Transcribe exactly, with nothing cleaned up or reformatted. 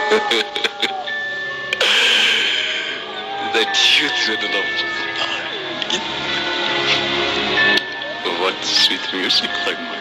The children of light. What sweet music, like